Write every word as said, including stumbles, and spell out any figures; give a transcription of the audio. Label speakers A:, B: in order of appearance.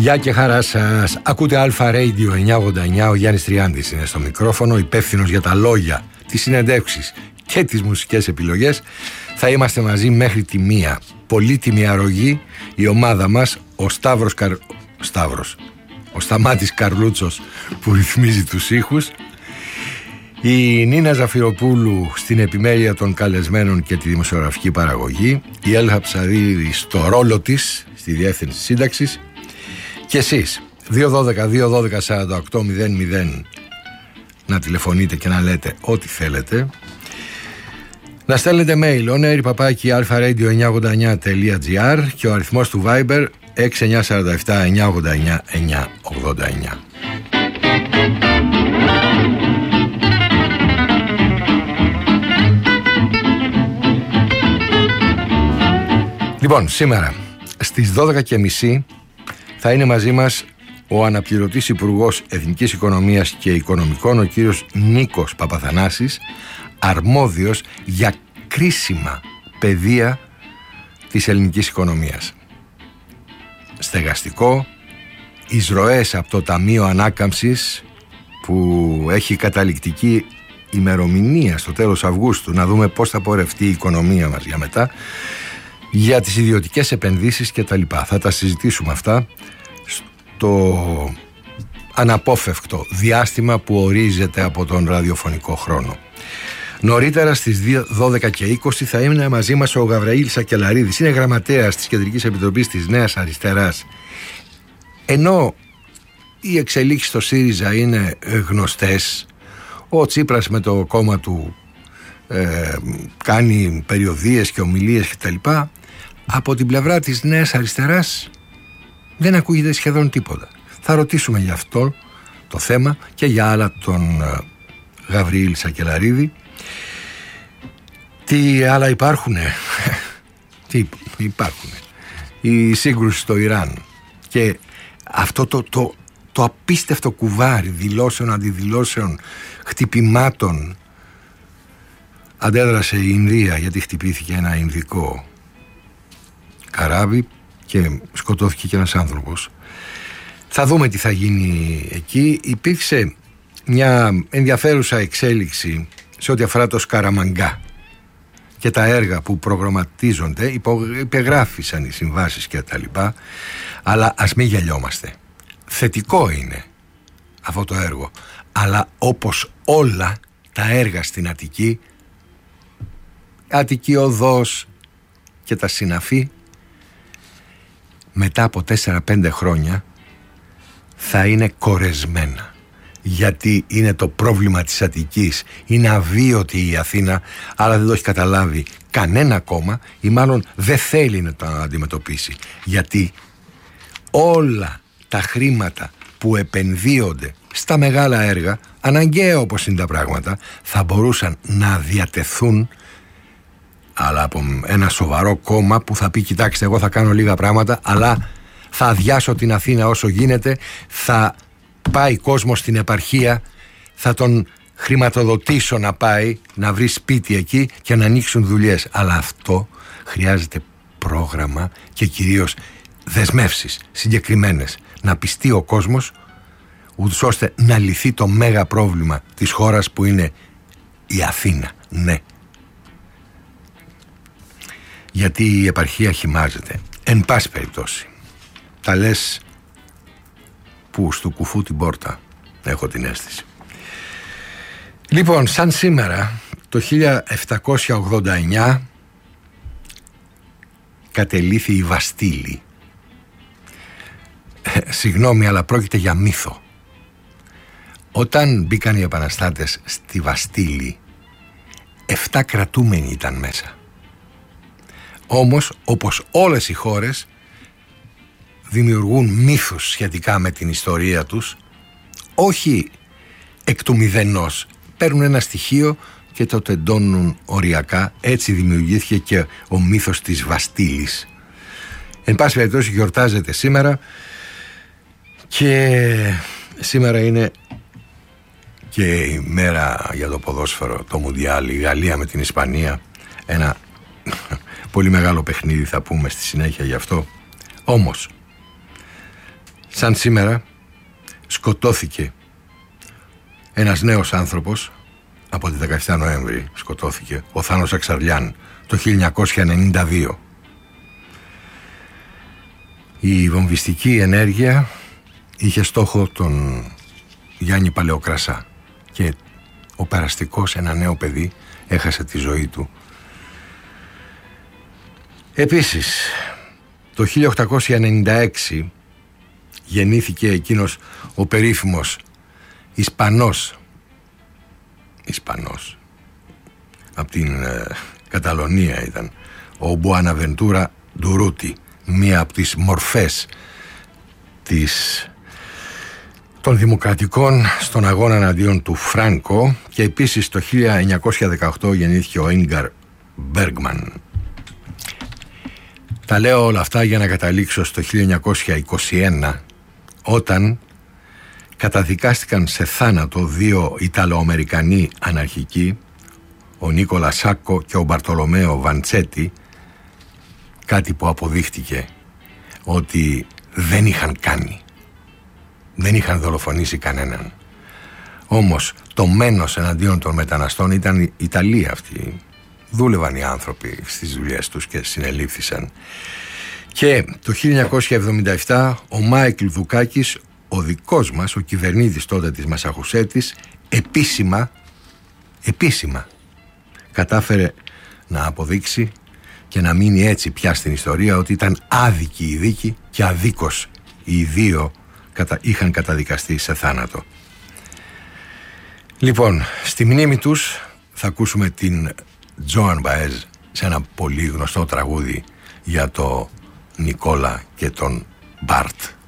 A: Γεια και χαρά σας. Ακούτε Αλφα Radio εννιακόσια ογδόντα εννιά. Ο Γιάννης Τριάντης είναι στο μικρόφωνο, υπεύθυνος για τα λόγια, τις συνεντεύξεις και τις μουσικές επιλογές. Θα είμαστε μαζί μέχρι τη μία. Πολύτιμη αρρωγή η ομάδα μας, ο Σταύρος Καρ... Σταύρος. Ο Σταμάτης Καρλούτσος που ρυθμίζει τους ήχους, η Νίνα Ζαφυροπούλου στην επιμέλεια των καλεσμένων και τη δημοσιογραφική παραγωγή, η Έλχα Ψαρίδη στο ρόλο της στη διεύθυνση σύνταξης, και εσείς δύο δώδεκα δύο δώδεκα σαράντα οκτώ μηδέν μηδέν να τηλεφωνείτε και να λέτε ό,τι θέλετε, να στέλνετε mail onair παπάκι alfaradio εννιακόσια ογδόντα εννιά τελεία τζι άρ και ο αριθμός του Viber έξι εννιά τέσσερα επτά εννιακόσια ογδόντα εννιά εννιακόσια ογδόντα εννιά. Λοιπόν, σήμερα στις δώδεκα και μισή θα είναι μαζί μας ο αναπληρωτής Υπουργός Εθνικής Οικονομίας και Οικονομικών, ο κύριος Νίκος Παπαθανάσης, αρμόδιος για κρίσιμα πεδία της ελληνικής οικονομίας. Στεγαστικό, εισρωές από το Ταμείο Ανάκαμψης που έχει καταληκτική ημερομηνία στο τέλος Αυγούστου, να δούμε πώς θα πορευτεί η οικονομία μας για μετά, για τις ιδιωτικές επενδύσεις και τα λοιπά. Θα τα συζητήσουμε αυτά στο αναπόφευκτο διάστημα που ορίζεται από τον ραδιοφωνικό χρόνο. Νωρίτερα στις δώδεκα και είκοσι θα είναι μαζί μας ο Γαβραήλ Σακελαρίδης. Είναι γραμματέας της Κεντρικής Επιτροπής της Νέας Αριστεράς. Ενώ οι εξελίξεις στο ΣΥΡΙΖΑ είναι γνωστές, ο Τσίπρας με το κόμμα του ε, κάνει περιοδίες και ομιλίες κτλ. Από την πλευρά της Νέας Αριστεράς δεν ακούγεται σχεδόν τίποτα. Θα ρωτήσουμε για αυτό το θέμα και για άλλα τον ε, Γαβριήλ Σακελαρίδη. Τι άλλα υπάρχουνε? Τι υπάρχουνε? Η σύγκρουση στο Ιράν και αυτό το, το, το απίστευτο κουβάρι δηλώσεων, αντιδηλώσεων, χτυπημάτων. Αντέδρασε η Ινδία γιατί χτυπήθηκε ένα ινδικό καράβι και σκοτώθηκε και ένας άνθρωπος. Θα δούμε τι θα γίνει εκεί. Υπήρξε μια ενδιαφέρουσα εξέλιξη σε ό,τι αφορά το Σκαραμαγκά και τα έργα που προγραμματίζονται. Υπεγράφησαν οι συμβάσεις και τα λοιπά, αλλά ας μην γελιόμαστε. Θετικό είναι αυτό το έργο, αλλά όπως όλα τα έργα στην Αττική, Αττική Οδός και τα συναφή, μετά από τέσσερα πέντε χρόνια θα είναι κορεσμένα, γιατί είναι το πρόβλημα της Αττικής. Είναι αβίωτη η Αθήνα, αλλά δεν το έχει καταλάβει κανένα κόμμα, ή μάλλον δεν θέλει να το αντιμετωπίσει, γιατί όλα τα χρήματα που επενδύονται στα μεγάλα έργα, αναγκαία όπως είναι τα πράγματα, θα μπορούσαν να διατεθούν, αλλά από ένα σοβαρό κόμμα που θα πει κοιτάξτε, εγώ θα κάνω λίγα πράγματα, αλλά θα αδειάσω την Αθήνα όσο γίνεται, θα πάει κόσμος στην επαρχία, θα τον χρηματοδοτήσω να πάει να βρει σπίτι εκεί και να ανοίξουν δουλειές. Αλλά αυτό χρειάζεται πρόγραμμα και κυρίως δεσμεύσεις συγκεκριμένες, να πιστεί ο κόσμος, ούτως ώστε να λυθεί το μέγα πρόβλημα της χώρας που είναι η Αθήνα. Ναι, γιατί η επαρχία χυμάζεται. Εν πάση περιπτώσει, τα λες που στου κουφού την πόρτα, έχω την αίσθηση. Λοιπόν, σαν σήμερα το χίλια επτακόσια ογδόντα εννιά κατελήθη η Βαστίλη. ε, Συγγνώμη, αλλά πρόκειται για μύθο. Όταν μπήκαν οι επαναστάτες στη Βαστίλη, εφτά κρατούμενοι ήταν μέσα. Όμως, όπως όλες οι χώρες, δημιουργούν μύθους σχετικά με την ιστορία τους, όχι εκ του μηδενός. Παίρνουν ένα στοιχείο και το τεντώνουν οριακά. Έτσι δημιουργήθηκε και ο μύθος της Βαστίλης. Εν πάση περιπτώσει, γιορτάζεται σήμερα και σήμερα είναι και η μέρα για το ποδόσφαιρο, το Μουντιάλ, η Γαλλία με την Ισπανία. Ένα πολύ μεγάλο παιχνίδι, θα πούμε στη συνέχεια γι' αυτό. Όμως Σαν σήμερα σκοτώθηκε ένας νέος άνθρωπος, από τη δεκαεφτά Νοέμβρη σκοτώθηκε, ο Θάνος Αξαρλιάν, το χίλια εννιακόσια ενενήντα δύο. Η βομβιστική ενέργεια είχε στόχο τον Γιάννη Παλαιοκρασά και ο περαστικός, ένα νέο παιδί, έχασε τη ζωή του. Επίσης, το χίλια οκτακόσια ενενήντα έξι γεννήθηκε εκείνος ο περίφημος Ισπανός Ισπανός από την ε, Καταλωνία ήταν, ο Μποαναβεντούρα Ντουρούτι, μία από τις μορφές της, των δημοκρατικών στον αγώνα εναντίον του Φράνκο. Και επίσης το χίλια εννιακόσια δεκαοκτώ γεννήθηκε ο Ίνγκαρ Μπέργκμαν. Τα λέω όλα αυτά για να καταλήξω στο χίλια εννιακόσια είκοσι ένα, όταν καταδικάστηκαν σε θάνατο δύο Ιταλοαμερικανοί αναρχικοί, ο Νίκολα Σάκο και ο Μπαρτολομέο Βαντσέτη, κάτι που αποδείχτηκε ότι δεν είχαν κάνει, δεν είχαν δολοφονήσει κανέναν. Όμως το μένος εναντίον των μεταναστών ήταν η Ιταλία αυτή. Δούλευαν οι άνθρωποι στις δουλειές τους και συνελήφθησαν. Και το χίλια εννιακόσια εβδομήντα επτά ο Μάικλ Δουκάκης, ο δικός μας, ο κυβερνήτης τότε της Μασαχουσέτης, επίσημα, επίσημα κατάφερε να αποδείξει και να μείνει έτσι πια στην ιστορία ότι ήταν άδικη η δίκη και αδίκως οι δύο κατα... είχαν καταδικαστεί σε θάνατο. Λοιπόν, στη μνήμη τους θα ακούσουμε την Τζόαν Μπαέζ σε ένα πολύ γνωστό τραγούδι για το Νικόλα και τον Μπάρτ.